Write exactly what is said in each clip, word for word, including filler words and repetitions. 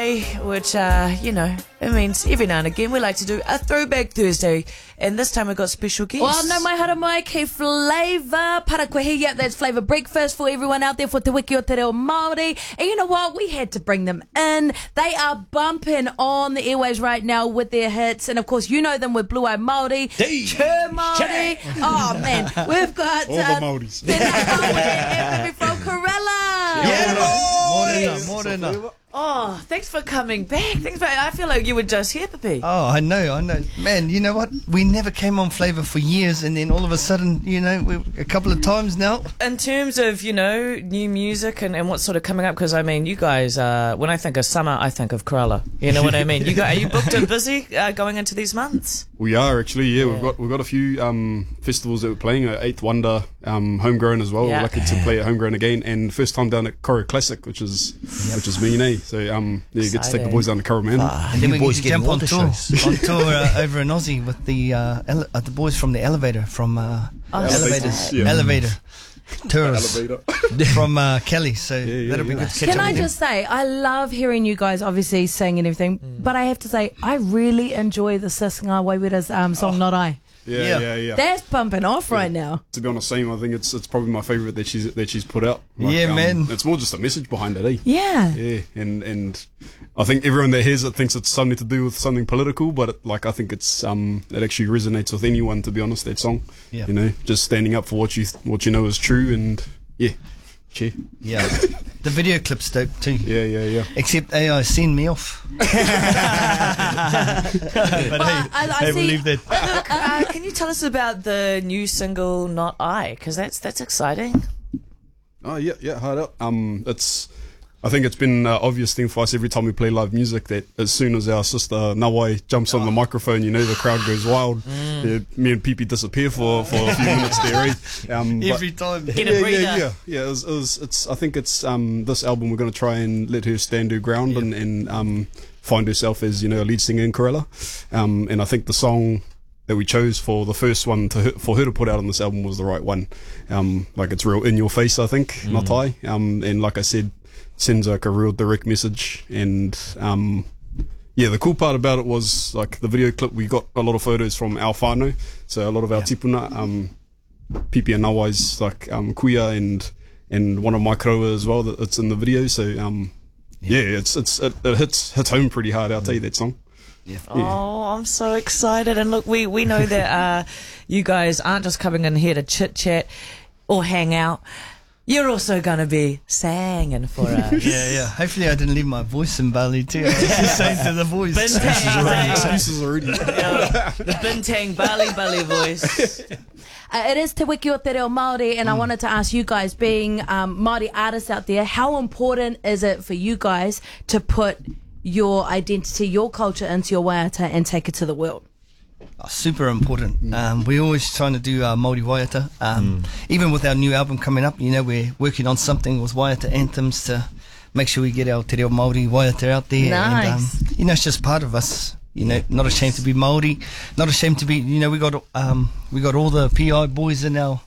Thursday, which, uh, you know, it means every now and again we like to do a Throwback Thursday. And this time we've got special guests. Well, no mai hara mai ke Flavour Parakohi. Yep, that's Flavour Breakfast for everyone out there for Te Wiki o Te Reo Māori. And you know what? We had to bring them in. They are bumping on the airwaves right now with their hits. And of course, you know them with Blue Eye Māori, Chur Māori. Oh, man. We've got... All uh, the Māoris. and from Corella. Yeah, morena, morena. Oh, thanks for coming back. Thanks for, I feel like you were just here, Papi. Oh, I know, I know. Man, you know what? We never came on Flavour for years, and then all of a sudden, you know, we, a couple of times now. In terms of, you know, new music and, and what's sort of coming up, because, I mean, you guys, uh, when I think of summer, I think of Corella. You know what I mean? You got, are you booked and busy uh, going into these months? We are actually, yeah. Yeah. We've got we've got a few um, festivals that we're playing. Uh, Eighth Wonder, um, Homegrown as well. Yeah. We're lucky to play at Homegrown again, and first time down at Coro Classic, which is yep. which is mean, eh? So um, yeah, you get to take the boys down to Coromandel. Ah, and then we boys can jump on water tour, shows. on tour uh, over in Aussie with the uh, ele- uh, the boys from the Elevator from uh, Oh, Elevators, yeah. Elevator tours Elevator. from uh, Kelly. So yeah, that'll be yeah. good to catch Can up I with them. just say, I love hearing you guys obviously sing and everything, Mm. but I have to say, I really enjoy the Sis Ngā Waiwera's um, song, Not I. Yeah, Yeah. yeah, yeah. That's pumping off right now. To be honest, same. I think it's it's probably my favourite that she's that she's put out. Yeah, man. It's more just a message behind it, eh? Yeah. Yeah, and and I think everyone that hears it thinks it's something to do with something political, but it, like I think it's um it actually resonates with anyone. To be honest, that song. Yeah. You know, just standing up for what you what you know is true, and yeah, cheer. Yeah, the video clip's dope too. Yeah, yeah, yeah. Except A I send me off. but Well, hey, I- I hey, see- we'll leave that. Look, uh, can you tell us about the new single, Not I? Because that's, that's exciting. Oh yeah, yeah, hard up. Um, it's. I think it's been an uh, obvious thing for us every time we play live music that as soon as our sister Nawai jumps on the microphone, you know the crowd goes wild. Yeah, me and Pipi disappear for, for a few minutes there. Eh? Um, but- Every time. Get a yeah, breather. yeah, yeah, yeah. It was, it was, it's. I think it's um, this album we're going to try and let her stand her ground and, and um, find herself as, you know, a lead singer in Corella. Um, and I think the song that we chose for the first one to her, for her to put out on this album was the right one. Um, like it's real in your face, I think, mm. not I. Um, and like I said, sends like a real direct message. And um, yeah, the cool part about it was like the video clip. We got a lot of photos from our whānau, so a lot of our yeah. tipuna. Um, Pipi and Nawai's like um, kuia and and one of my karaua as well that's in the video. So um, yeah. yeah, it's it's it, it hits hits home pretty hard. I'll tell you that song. Yeah. Oh, I'm so excited. And look, we, we know that uh, you guys aren't just coming in here to chit-chat or hang out. You're also going to be singing for us. Yeah, yeah. Hopefully I didn't leave my voice in Bali too. I was just saying to the voice. Bintang, eh? Excuses already. Yeah, the Bintang Bali Bali voice. Uh, it is Te Wiki o Te Reo Māori, and mm. I wanted to ask you guys, being um, Māori artists out there, how important is it for you guys to put your identity, your culture into your waiata and take it to the world? Oh, super important. Mm. Um, we're always trying to do our Māori waiata. Um, mm. Even with our new album coming up, you know, we're working on something with waiata anthems to make sure we get our Te Reo Māori waiata out there. Nice. And, um, you know, it's just part of us. You know, not ashamed to be Māori, not ashamed to be, you know, we got um, we got all the P I boys in our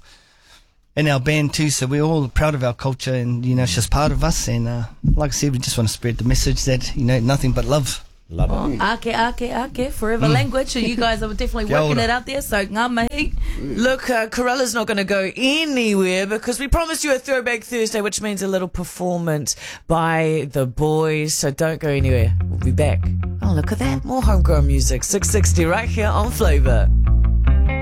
in our band too, so we're all proud of our culture, and you know, it's just part of us. And uh, like I said, we just want to spread the message that, you know, nothing but love. Love it. Oh, ake, ake, ake, forever mm. language. So you guys are definitely Kia working ora. it out there. So ngā mihi. Look, uh, Corella's not going to go anywhere because we promised you a Throwback Thursday, which means a little performance by the boys. So don't go anywhere. We'll be back. Oh, look at that. More homegrown music. six sixty right here on Flavour.